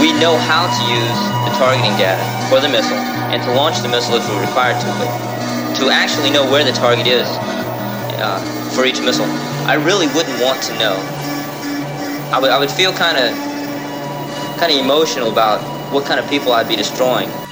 we know how to use the targeting data for the missile and to launch the missile if we're required to, but to actually know where the target is for each missile, I really wouldn't want to know. I would feel kind of emotional about what kind of people I'd be destroying.